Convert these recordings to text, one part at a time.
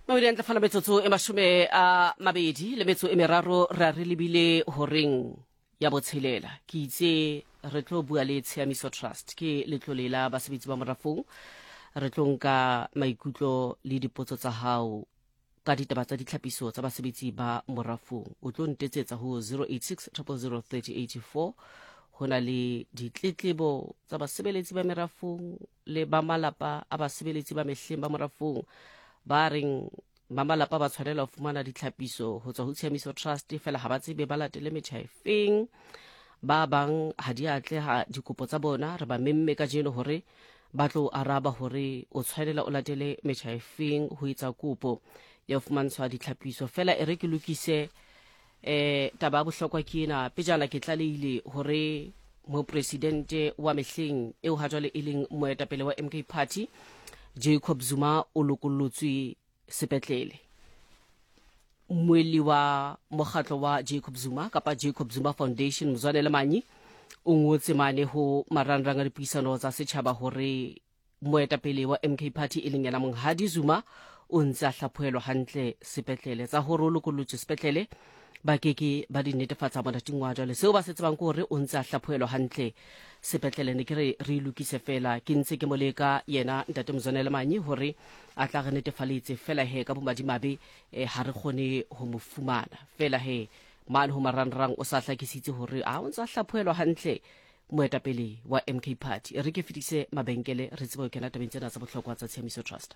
Mawile ntla fana metsotso e mashume a mabedi le metso e meraro ra re lebile horeng ya botshelela ke itse re tlo bua le Tshiamiso Trust ke letlole la basebetsi ba morafong re tlo nka maikutlo le dipotso tsa hao ka ditaba tsa ditlhapiso tsa basebetsi ba morafong o tlo ntetsetsa ho 086 000 3084 hona le ditletlebo tsa basebeletsi ba merafong le ba malapa a basebeletsi ba mehleng ba morafong ba reng mamalapa ba tshwanela ho fumana ditlhapiso ho tswa ho Tshiamiso Trust fela ha ba tsebe ba latele metjha efeng ba bang ha di atleha dikopo tsa bona re ba memme ka jeno hore ba tlo araba hore o tshwanela o latele metjha efeng ho etsa kopo ya ho fumantshwa ditlhapiso fela e re ke lokise taba bohlokwa ke ena pejana ke tlaleile hore mo presidente wa mehleng eo ha jwale e leng moetapele wa MK Party Jacob Zuma o lokollotswe sepetlele moeli wa mokgatlo wa Jacob Zuma kapa Jacob Zuma Foundation Mzwanele Manyi o ngotse mane ho marangrang a dipuisano tsa setjhaba hore moetapele wa MK Party e leng yena Monghadi Zuma o ntse a hlaphohelwa hantle sepetlele tsa hore o lokollotswe sepetlele ba keke ba di netefatsa monating wa jwale seo ba se tsebang hore o ntse a hlaphohelwa hantle sepetlele ne ke re lokise fela ke ntse ke moleka yena ntate Mzwanele Manyi hore a tla re netefaletse fela he ka bomadimabe ha re kgone ho mo fumana fela he man ho marangrang o sa hlakisitse hore a o ntse a hlaphohelwa hantle moetapele wa MK Party re ke fitise mabenkele re tsebo ke na tabeng tsena tsa bohlokwa tsa Tshiamiso Trust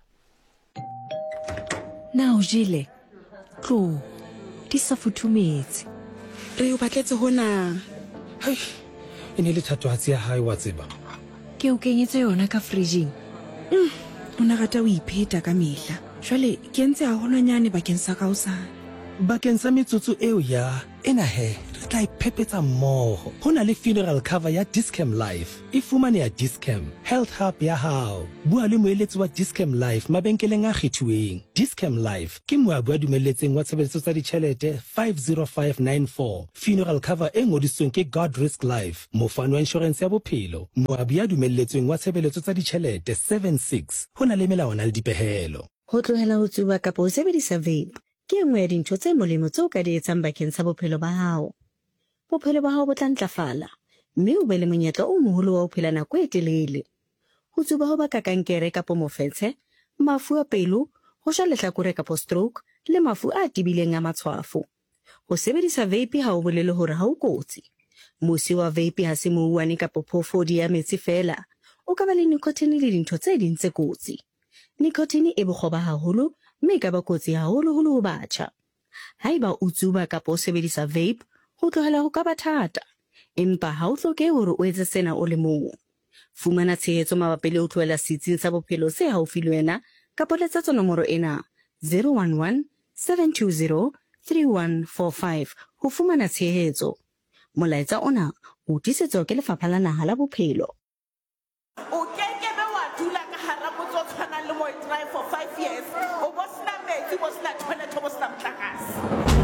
na o jile tlo di sa futhumetse re o batletse hona hai e ne le thatohatsi ya hae wa tseba ke o kenyetse yona ka fridging o na rata o ipheta ka mehla jwale ke entse haholwanyane bakeng sa kaosane bakeng sa metsotso eo ya ena he re tla iphepetsa mmoho hona le funeral cover ya Discam Life e fumaneha Discam Health Hub ya hao bua le moeletsi wa Discam Life mabenkeleng a kgethuweng Discam Life ke moabi a dumelletseng wa tshebeletso tsa ditjhelete 50594 funeral cover e ngodisitsweng ke God Risk Life mofani wa insurance ya bophelo moabi a dumelletsweng wa tshebeletso tsa ditjhelete 76 hona le melawana le dipehelo ho tlohela ho tsuba kapa ho sebedisa vape ke nngwe ya dintho tse molemo tseo ka di etsang bakeng sa bophelo ba hao bophelo ba hao bo tla ntlafala mme o be le monyetla o moholo wa ho phela nako e telele ho tsuba ho baka kankere kapa mofetshe mafu a pelo ho sha lehlakore kapa stroke le mafu a tibileng a matshwafo ho sebedisa vape ha o bolele hore ha o kotsi mosi wa vape ha se mouwane kapa phofodi ya metsi fela o ka ba le nicotine le dintho tse ding tse kotsi nicotine e bokgoba haholo mme ka ba kotsi haholo ho batjha haeba o tsuba kapa o sebedisa vape ho tlohela ho ka ba thata empa ha o hloke hore o etse sena o le mong fumana tshehetso mabapi le ho tlohela sitsing sa bophelo se haufi le wena kapa letsetsa nomoro ena 011 720 3145 ho fumana tshehetso molaetsa ona o tisetswa ke Lefapha la Naha la Bophelo o kekebe wa dula ka hara motse o tshwanang le Mooi Drive for 5 years o bo sena metsi bo sena toilet bo sena motlakase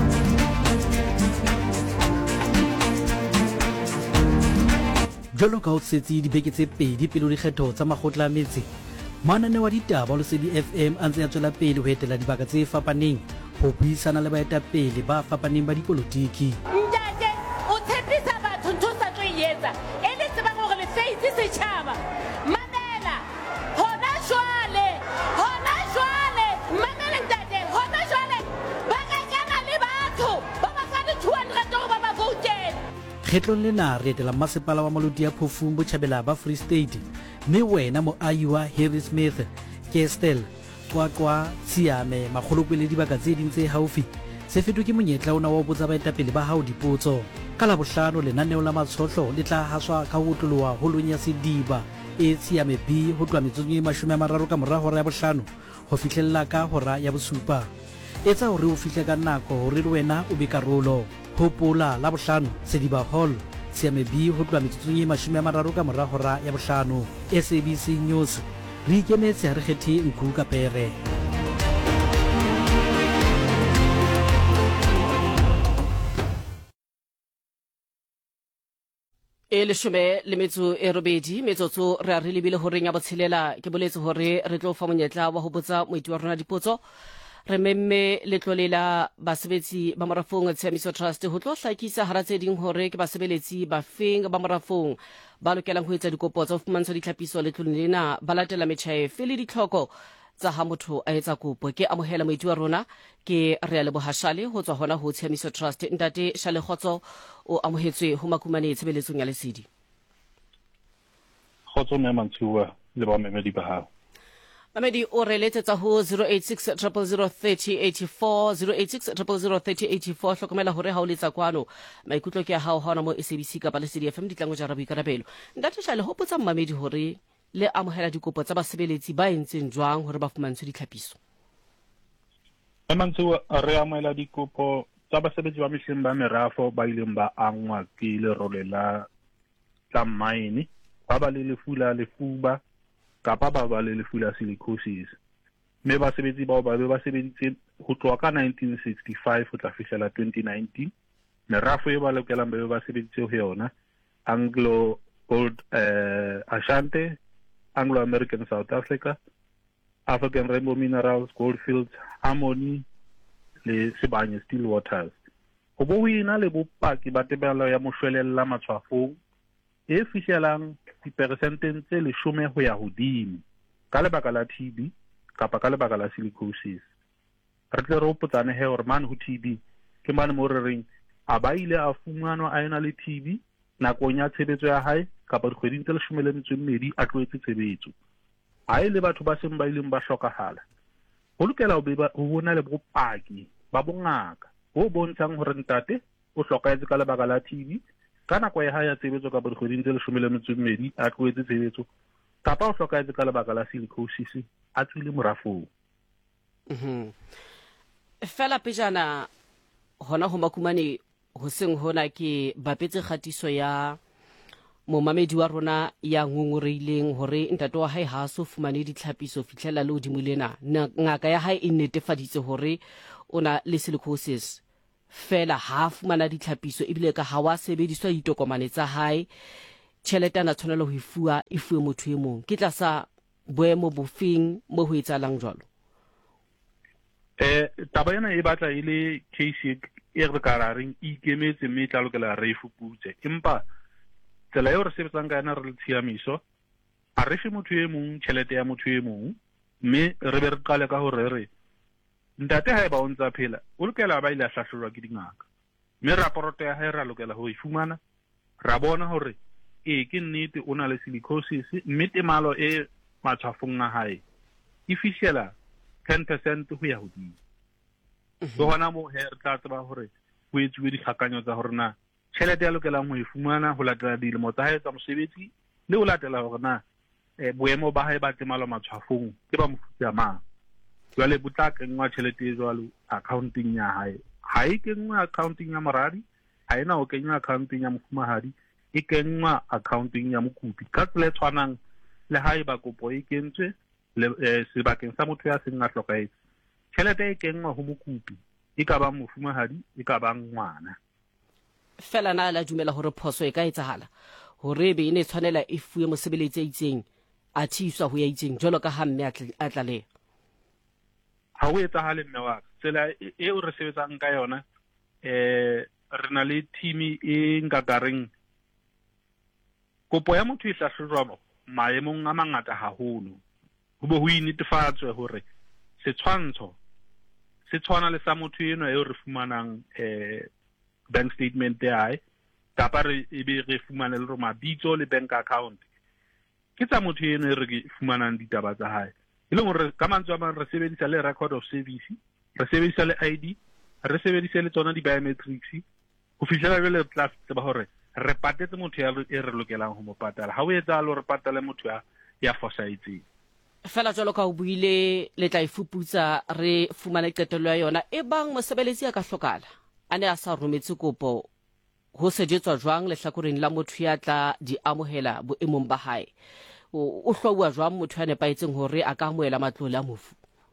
jalo ka o tsetsi dibeke tse pedi pele o dikgetho tsa makgotla a metse manane wa ditaba o Lesedi FM a ntse a tswela pele ho etela dibaka tse fapaneng ho buisana le baetapele ba fapaneng ba dipolotiki ntate o tshepisa batho ntho sa tlo etsa e le tsebang hore le face setjhaba mamela hona jwale mamela ntate hona jwale ba ka kana le batho ba ba fa 200 hore ba ba vote kgetlong lena re etela masepala wa Molodi ya Phofung Botjhabela ba Free State mme wena moahi wa Harry Smith Kestel kwa Tsiame magolopele dibaka tse ding tse haufi se fetwe ke monyetla ona wa botsa baetapele ba hao dipotso ka la bohlano lenaneo la matshohlo le tla haswa ka ho tloloha holong ya Sediba e Tsiame B ho tloha metsotso e 30 ka mora hora ya bohlano ho fihlella ka hora ya bosupa etsa hore o fihle ka nako hore le wena o be karolo hopola la bohlano Sediba Hall Tsiame B ho tloha metsotso e 30 ka mora hora ya bohlano SABC News re ikemetse re kgethe nku ka pere e leshome le metso e robedi metsotso re a re lebile horeng ya botshelela ke boletse hore re tlo fa monyetla wa ho botsa moeti wa rona dipotso re memme letlole la basebetsi ba morafong Tshiamiso Trust ho tlo hlakisa hara tse ding hore ke basebeletsi ba feng ba morafong ba lokelang ho etsa dikopo tsa ho fumantshwa ditlhapiso letloleng lena ba latela metjhaefe le ditlhoko tsa ha motho a etsa kopo. Ke amohela moeti wa rona ke re le bohashale ho tswa hona ho Tshiamiso Trust. Ntate Shale Khotso o amohetswe ho makumane tshebeletsong ya lesedi. Khotso mme Mantshua le ba memedi ba hao. Mamedi o re letsetsa ho 086 000 3084 086 000 3084 hlokomela hore ha o letsa kwano maikutlo ke a hao ha ona mo SABC kapa Lesedi FM ditlango ja rabu ikarabelo. Ntate Shale ho potsa mamedi hore le amohela dikopo tsa basebeletsi ba entseng jwang hore ba fumantshwe ditlhapiso. Mantshua re amohela dikopo tsa basebeletsi ba mehleng ba merafo ba ileng ba angwa ke lerole la tamaine ba le lefu la lefuba kapa ba le lefu la silicosis. Mme basebetsi bao ba be ba sebeditse ho tloha ka 1965 ho tla fihlela 2019. Merafo e ba lokelang ba be ba sebeditse ho yona Anglo Gold Ashanti, Anglo American South Africa, African Rainbow Minerals, Goldfields, Harmony le Sibanye Still Waters. Ho bo wina le bopaki ba tebello ya moshwelella matshwafong e fihlelang diperesenteng tse 10 ho ya hodimo ka lebaka la TB kapa ka lebaka la silicosis. Re tle re hopotsane he hore man ho TB ke mane mo re reng a ba ile a fumanwa a ena le TB nakong ya tshebetso ya hae kapa dikgweding tse 12 a tloetse tshebetso. Ha ile batho ba seng ba ileng ba hlokahala ho lokela ho bona le bopaki ba bongaka ho bontshang hore ntate o hlokaetse ka lebaka la TB ka nako ya hae ya tshebetso kapa dikgweding tse 12 a tloetse tshebetso kapa o hlokaetse ka lebaka la silicosis a tswile morafong. Fela pejana hona ho makumane ho seng hona ke bapetse khatiso ya momamedi wa rona ya ngongoreileng hore ntate wa hae ha so fumane ditlhapiso fihlela le hodimo lena ngaka ya hae e netefaditse hore ona le silicosis fela ha fumana ditlhapiso ebile ka ha wa sebediswa ditokomane tsa hae tjhelete ana tshwanela ho ifuwe motho e mong ke tlasa boemo bofeng mo ho etsalang jwalo. Taba ena e batla ile case e re karareng ikemetse mme tla lokela re ifuputse empa tsela eo re sebetsang ka yona re le Tshiamiso a re fe motho e mong tjhelete ya motho e mong mme re be re qale ka hore re ntate ha eba o ntsa phela o lokela ba ile a hlahlojwa ke dingaka mme raporoto ya hae ra lokela ho ifumana ra bona hore ke nnete o na le silicosis mme temalo e matshwafong a hae e fihlela 10% ho ya hodimo. So hona mo he re tla tseba hore ho etsuwe dikgakanyo tsa hore na tjhelete ya lokelang ho e fumana ho latela dilemo tsa hae tsa mosebetsi le ho latela hore na boemo ba hae ba temalo matshwafong ke ba mofuta mang. Jwale botla kengwa tjhelete e jwalo accounting ya hae ha e kengwa accounting ya moradi ha ena o kengwa accounting ya mofumahadi e kengwa accounting ya mokopi ka tsela e tshwanang le hae ba kopo e kentswe le sebakeng sa motho ya seng a hlokaetse tjhelete e kengwa ho mokopi e ka ba mofumahadi e ka ba ngwana fela na la dumela hore phoso e ka etsahala hore be ene tshwanela e fuwe mosebeletsi a itseng a tshiswa ho ya itseng jolo ka ha mme a tlale ha o etsahale mme wa tsela e o re sebetsang ka yona re na le team e nkakareng kopo ya motho e hlahlojwa maemong a mangata haholo ho be ho inetefatswe hore setshwantsho se tshwana le sa motho eno eo re fumanang bank statement ya hae kapa re ebe re fumane le roma bitso le bank account ke tsa motho eno e re fumanang ditaba tsa hae e leng hore ka mantswe a mang re sebedisa le record of service re sebedisa le ID re sebedisa le tsona di biometrics ho fihlela jwale re tla tseba hore re patetse motho ya re lokelang ho mo patala ha o etsa lo re patale motho ya fosaitseng fela jwalo ka o buile le tla ifuputsa re fumane qetello ya yona e bang mosebeletsi a ka hlokala a ne a sa rometse kopo ho sejetswa jwang lehlakoreng la motho ya tla di amohela boemong ba hae o hlwa jwang motho ya nepaetseng hore a ka amohela matlole a mofu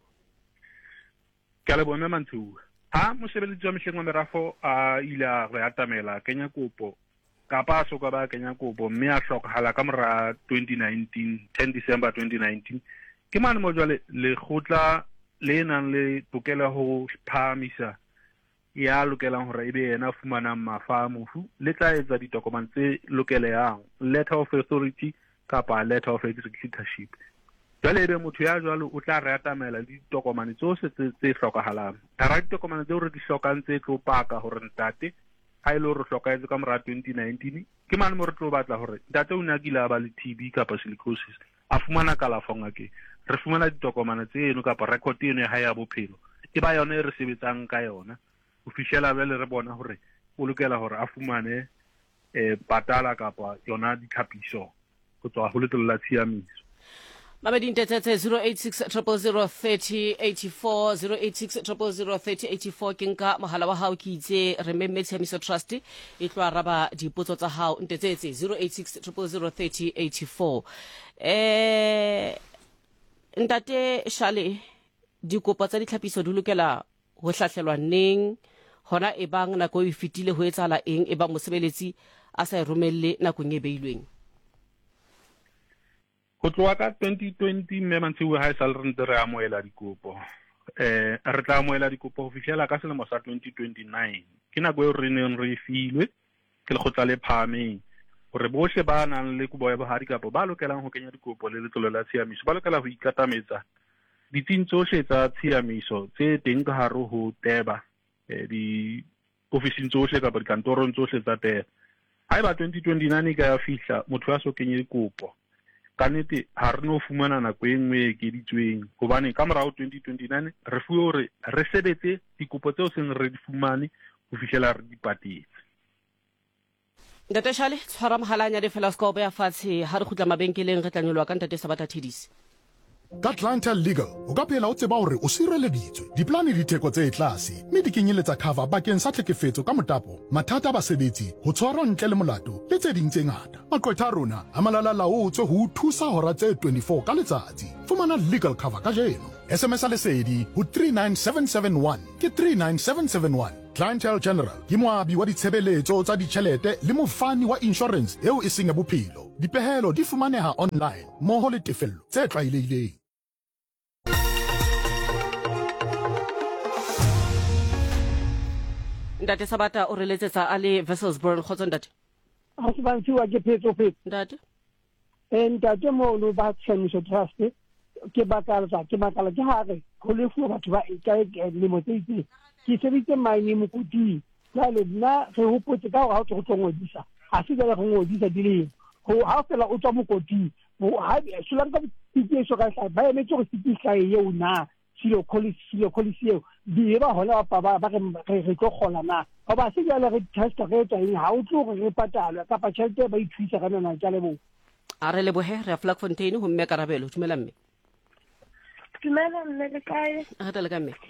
ka le bona Mantshua ha mosebeletsi wa mehleng wa merafo a ile a re atamela kenya kopo kapa soka ba kenya kopo mme a hlokahala ka mora 2019 10 December 2019 ke mane mo jwale le khotla le nang le tokela ho phahamisa ya lokelang hore ebe yena fumanang mafa a mofu le tla etsa ditokomane tse lokelehang, letter of authority kapa letter of executorship. Jwale ebe motho ya jwalo o tla re atamela le ditokomane tsohle tse hlokahalang. Hara ditokomane tseo re di hlokang tse tlo paka hore ntate ha ile re hlokahetse ka mora 2019 ke mane mo re tlo batla hore ntate o nyakile a ba le TB kapa silicosis a fumana kalafo ngakeng. Re fumana ditokomane tseno kapa record eno ya hae ya bophelo e ba yona e re sebetsang ka yona ho fihlela bele re bona hore o lokela hore a fumane patala kapa yona ditlhapiso go tswa ho letlole la tshiamiso. Mamedi ntetetse 086 000 3084 086 000 3084 ke nka mohala wa hao ke itse re memme Tshiamiso Trust e tlo araba dipotso tsa hao ntetetse 086 000 3084. Ntate Shale dikopo tsa ditlhapiso di lokela ho hlahlelwa neng hona e bang nako e fitile ho etsala eng e bang mosebeletsi a sa romelle nakong e beilweng? Go tloa ka 2020 mme Mantsiwe ha e sa le re ntse re amoela dikopo re tla amoela dikopo ho fihlela ka selemo sa 2029 ke nako eo re neng re filwe ke lekgotla le phahameng hore bohle ba nang le kubo ya bohadi kapa ba lokelang ho kenya dikopo le letlole la tshiamiso ba lokela ho ikatametsa ditsing tsohle tsa tshiamiso tse teng ka hare ho TEBA di ofising tsohle kapa dikantorong tsohle tsa TEBA. Haeba 2029 ka ya fihla motho ya so kenye dikopo ka nnete ha re no fumana nako e nngwe e keditsweng hobane ka morao 2029 re fuwe hore re sebetse dikopo tseo seng re di fumane ho fihlela re di patetse. Ntate Shale tshwara mohalanya de fela ska o beya fatshe ha re khutla mabenkeleng re tlanyelwa ka ntate Sabata Thedisi. Ka Clientele Legal o ka phela o tseba hore o sireleditswe diplane ditheko tse tlase mme di kenyeletsa cover bakeng sa tlhekefetso ka motapo mathata a basebetsi ho tshwarwa ntle le molato le tse ding tse ngata. Maqwetha a rona a malala-laotswe ho thusa hora tse 24 ka letsatsi. Fumana legal cover ka jeno. SMS a lesedi ho 39771 ke 39771. Clientele General ke moabi wa ditshebeletso tsa ditjhelete le mofani wa insurance eo e seng ya bophelo. Dipehelo di fumaneha online mmoho le tefello tse tlwaelehileng. Ntate Sabata o re letsetsa a le Wesselsburg khotso ntate. A se ba nthiwa ke phetso ntate. Ntate mo lo ba Tshiamiso Trust ke bakala ke hare go le fu batho ba e le mo tse ke sebitse maine mokudi jale nna re hopotse ka gore ha o tlo ngodisa ha se jale go ngodisa dileng go ha fela o tswa mokoti ha sulang ka pitso ka sa ba emetse go sitisa ye una silo kolisi eo di ba hona ba re tlo gola na ga ba se jale re testa re tswa eng ha o tlo re patala ka pa tšhelete ba ithuisa ka nona tja lebo a re lebohe re Vlakfontein ho mme Karabelo dumela mme le kae a tla le ka mme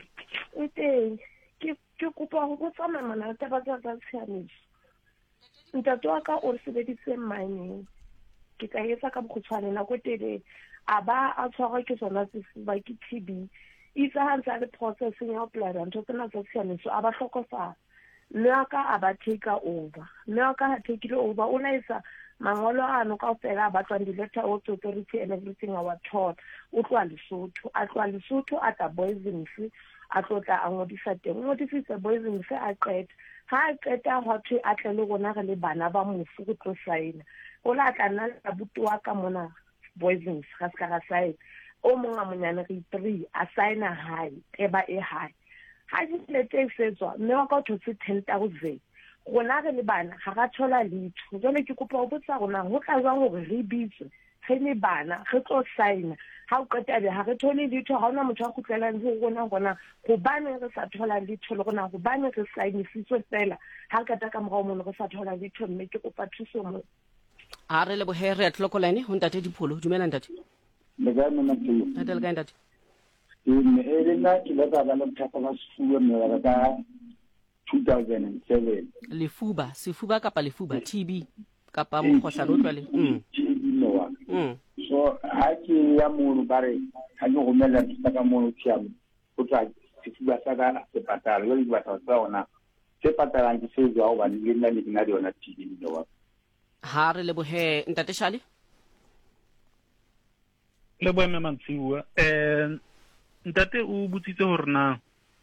ke kopa go botsa mamana ta ba tsa tshiamiso ntate wa ka o sebeditse mining ke ka etsa ka bokgutshwane na go tele a ba a tshwarwa ke sona sefuba ke TB itse ha ntse le processing ya blood ntho tsena tsa tshiamiso a ba hlokofa nna ka a ba take over nna ka ha take over o laisa mangolo ano ka fela ba tswa di-letter of authority and everything our taught o tloa Lesotho a ta Boysens a tlotla a ngodisa teng ngodisitse Boysens a qeta ha a qeta ho thwe a tle le rona re le bana ba mofu go tlo saena o la tla nna la butuwa ka mona Boysens ga ska ga saena o monga monyane re 3 a saena high eba e high ha dilete setswa mme wa ka thotse 10,000 gona re le bana ga ga thola litho jole ke kopa go botsa rona go tla jwang gore re bitswe ge le bana ge tlo saena ha o qetabe ha re thole litho ha ona motho a khutlelang go rona go bane re sa thola litho le gona go bane re sainisitswe fela ha ka ta ka morao mo re sa thola litho mme ke kopa thuso mo a re le bohere tlhokolane ho ntate Dipholo dumela ntate le ga mona ke ntate le ga ntate le na ke le ba le thapa ba sefuwe mme ka 2007 sefuba kapa lefuba TB kapa mokgohlano o tlwale so ha ke ya mo bare ha ke romela ka mo tshiamo go tla sefuba sa ka se patala le ba tsa ona se patala ke se jwa ba le nna le nna yona TB no ha re le bohe ntate Shale le boeme Mantsiwa ntate o butsitse hore na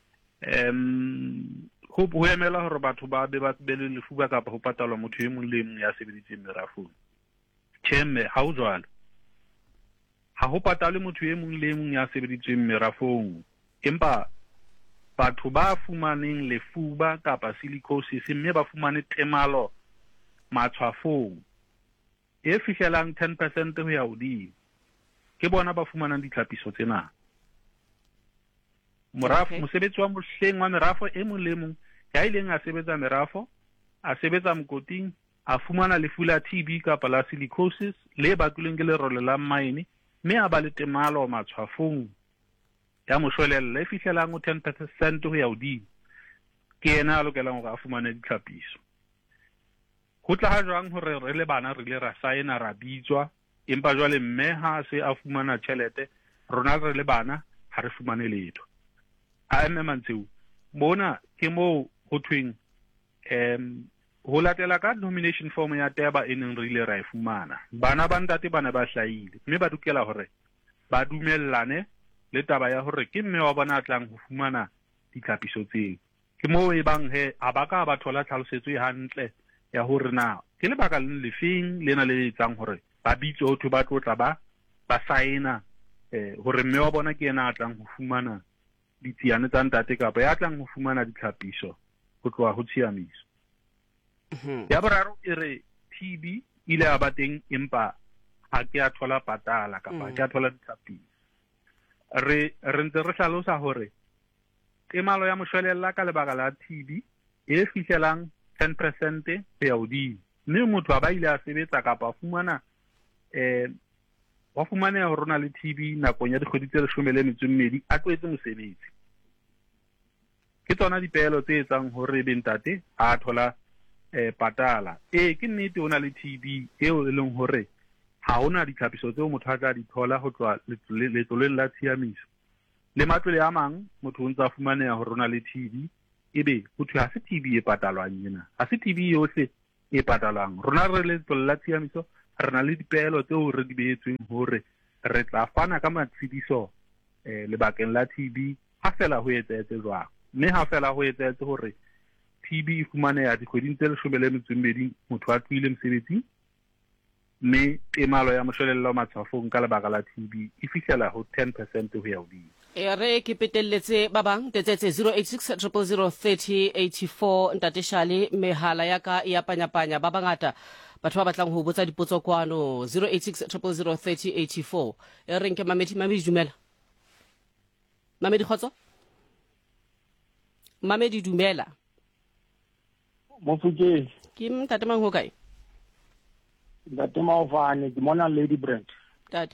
ho emela hore batho ba be ba be le lefuba kapa ho patalwa motho e mong le mong ya sebeditseng merafong. Tjemme ha o jwalo. Ha ho patalwe motho e mong le mong ya sebeditseng merafong. Empa batho ba fumaneng lefuba kapa silicosis mme ba fumane temalo matshwafong e fihlelang 10% ho ya hodimo. Ke bona ba fumanang ditlhapiso tsena. Morafo mosebetsi wa mohleng wa merafo e mong le mong ya ileng a sebetsa merafo, a sebetsa mokoting, a fumana lefu la TB kapa la silicosis le bakilweng ke lerole la mine, mme a ba le temalo matshwafong ya moshwelella e fihlelang 10% ho ya hodimo. Ke yena a lokelang hore a fumane ditlhapiso. Ho tla ha jwang hore re le bana re ile ra saena ra bitswa, empa jwale mme ha se a fumana tjhelete, rona re le bana ha re fumane letho. A mme Mantseu bona ke mo ho twing ho latela ka nomination form ya teba e neng re ile ra e fumana. Bana ba ntate bana ba hlaile mme ba dukela hore ba dumellane le taba ya hore ke mme wa bona a tlang ho fumana ditlhapiso tseo. Ke mo e bang he a ba ka ba thola tlhalosetso e hantle ya hore na ke le baka le lefeng lena le etsang hore ba bitse ho ba tlotla ba saena hore mme wa bona ke yena a tlang ho fumana ditsiane tsa ntate kapa ya tlang ho fumana ditlhapiso ho tloha ho tshiamiso. Ya boraro e re TB ile a ba teng empa ha ke a thola patala kapa ha ke a thola ditlhapiso. Re ntse re hlalosa hore temalo ya moshwelella ka lebaka la TB e fihlelang 10% ho ya hodimo. Mme motho a ba ile a sebetsa kapa fumana wa fumaneha hore na le TB nakong ya dikgwedi tse 12 a tlwetse mosebetsi. Ke tsona dipehelo tse etsang hore bentate a thola patala. Ke nnete o na le TB eo e leng hore ha hona ditlhapiso tseo motho a tla di thola ho tloha letloleng la tshiamiso. Le matlole a mang motho o ntse a fumaneha hore o na le TB, ebe ho thwe ha se TB e patalwang ena, ha se TB yohle e patalwang. Rona re letlole la tshiamiso re na le dipehelo tseo re di behetsweng hore re tla fana ka matshediso lebakeng la TB ha fela ho etsahetse jwang. Mme ha fela ho etsahetse hore TB e fumaneha dikgweding tse 12 motho a tlohile mosebetsing, mme temalo ya moshwelella wa matshwafong ka lebaka la TB e fihlela ho 10% ho ya hodimo. Re ke petelletse ba bang tetsetse 086 000 3084 ntate Shale mehala ya ka ya panyapanya ba bangata batho ba batlang ho botsa dipotso kwano 086 000 3084. E reng ke Mamedi dumela. Mamedi khotso? Mamedi dumela. Mofukeng ke ntate mang ho kae? Ntate Maofane ke mona Lady Brand. Tate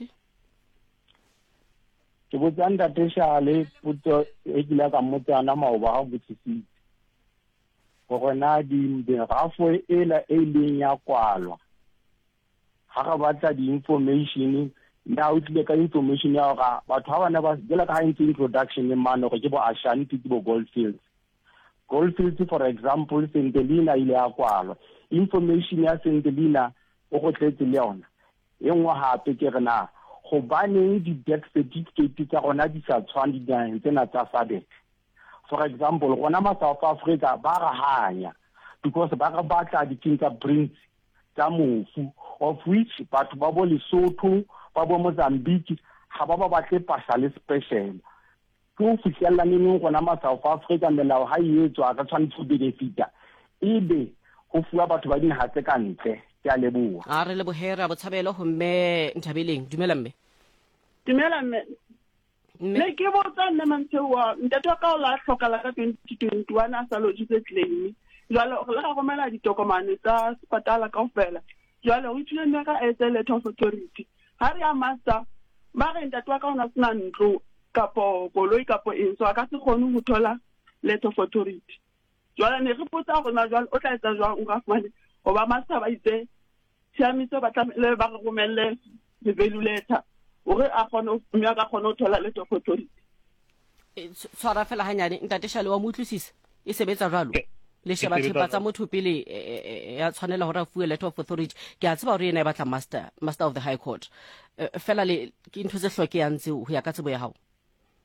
ke botsa ntate Shale potso e kile ka motsana maoba ha botsisitse gore na merafo ela e leng ya kwalwa ha ga batla di-information na o tlile ka information ya ga batho ha bana ba jela ka introduction le mano gore ke bo Ashanti ke bo Goldfields. Goldfields for example Sendelina ile ya kwalwa, information ya Sendelina o go tletse le yona e nngwe hape ke re na go baneng di-death certificate tsa gona di sa tshwane dinaheng tsena tsa SADC. For example gona ma South Africa ba rahanya because ba ga batla di-fingerprints tsa mofu of which batho ba bo Lesotho ba bo Mozambique ga ba batle pasa le special. Ke o fihlella neng gona ma South Africa melao ha e etswa ka tshwanetse go benefita ebe go fuwa batho ba dinaha tse ka ntle. Ke a leboha. A re lebohera botshabelo ho mme Nthabeleng. Dumela mme. Dumela mme. Ne ke botsa nna Mantsewa ntate wa ka o la hlokala ka 2021 a sa loditse claim. Jwale o le ga romela ditokomane tsa sepatala kaofela. Jwale o ithile nna ka SA letter of authority. Ha re a master ba re ntate wa ka ona sena ntlo kapo koloi kapo eng so ka se kgone ho thola letter of authority. Jwale ne re potsa gore na jwale o tla etsa jwang o ka fumane o ba master ba itse tshiamiso ba tlamele ba re romelle the value letter ore a kgone mme a ka kgone ho thola letter of authority. Tshwara fela hanyane ntate Shale wa mo utlwisisa e sebetsa jwalo le sheba thepa tsa motho pele ya tshwanela hore a fuwe letter of authority. Ke a tseba hore ena e batla master of the high court fela le ke ntho tse hlokehang tseo ho ya ka tsebo ya hao.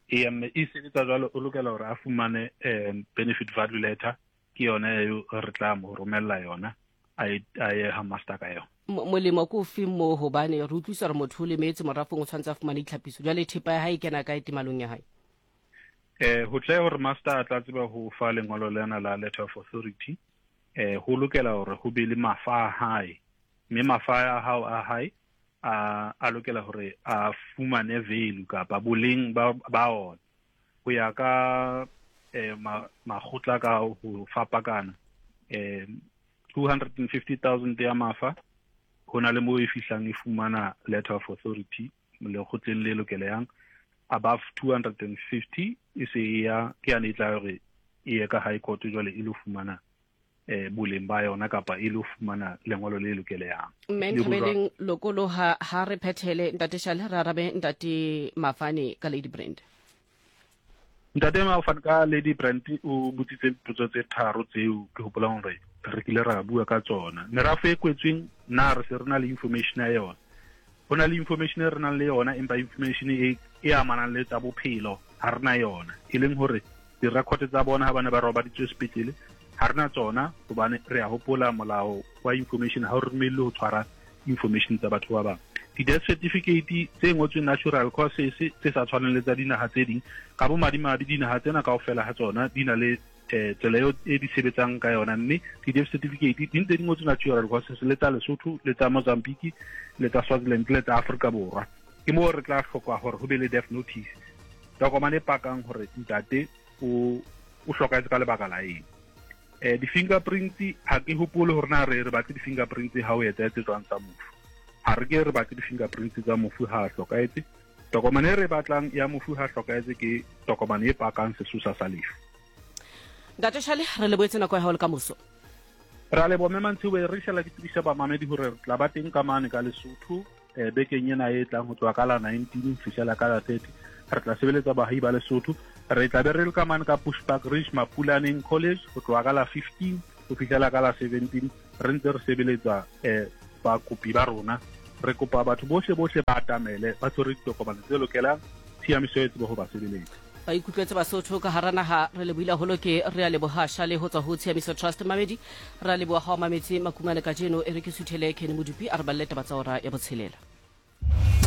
e sebetsa jwalo o lokela hore a fumane benefit value letter ke yona eo re tla mo romella yona a ye ha master ka yona. Molemo ko fe mo hobane re utlwisa re motho le metse morafong o tshwantsa a fumane itlhapiso jwale thepa ya hae kena ka itimalong ya hae. Ho tle hore master a tla tseba ho fa lengolo lena la letter of authority ho lokela hore ho be le mafa a hae mme mafa a hao a hae a lokela hore a fumane value kapa boleng ba ona ho ya ka makgotla ka ho fapakana 250,000 ya mafa hona le mo e fihlang e fumana letter of authority le kgotleng le lokeleang above 250 e se ya ke ane tla hore e ka high court jwale e lo fumana boleng ba yona kapa e lo fumana lengolo le lokeleang. Menthabeleng lokolo ha re phethele ntate Shale ra rabe ntate Mafane ka Lady Brand. Ntate Mafane ka Lady Brand o butsitse potso tse tharo tseo ke hopola hore re kile ra bua ka tsona merafo e kwetsweng na re se rena le information ya yona hona le information e rena le yona empa information e amanang le tsa bophelo ha rena yona e leng hore di record tsa bona ha bana ba robaditswe sepetlele ha rena tsona hobane re a hopola molao wa information ha o romelle ho tshwara information tsa batho ba bang di-death certificate tse ngotsweng natural causes tse sa tshwaneng le tsa dinaha tse ding ka bomadimabe dinaha tsena kaofela ha tsona di na le tsela eo e di sebetsang ka yona mme di-death certificate di ntse di ngotswe natural causes le tsa Lesotho le tsa Mozambique le tsa Swaziland le tsa Afrika Borwa ke mo re tla hloka hore ho be le death notice tokomane pakang hore ntate o hlokahetse ka lebaka la eng di-fingerprints ha ke hopole hore na re batle di-fingerprints ha o etsa tsetswang tsa mofu ha re ke re batle di-fingerprints tsa mofu ha hlokahetse tokomane re batlang ya mofu ha hlokahetse ke tokomane e pakang sesusa sa lefu. Ntate Shale re leboetse nako ya hao le ka moso. Ra le bo Memantshiwe re shela ke tsebisa ba mamedi hore re tla ba teng ka mane ka Lesotho bekeng ena e tlang ho tswa ka la 19 fihlela ka la 30 re tla sebeletsa bahahi ba Lesotho re tla be re le ka mane ka Bushbuck Ridge Mapulaneng College ho tswa ka la 15 ho fihlela ka la 17 re ntse re sebeletsa ba kopi ba rona re kopa batho bohle ba atamele ba tshwere ditokomane tse lokelang tshiamiso e tsebo ho ba sebeletsa ba ikutlwetse Basotho ka hara naha re lebohile holo ke re a leboha Shale ho tswa ho Tshiamiso Trust mamedi re a leboha ha mametse makumane ka jeno e re ke suthele Ken Modupi a re balleta ba tsa ora ya botshelela.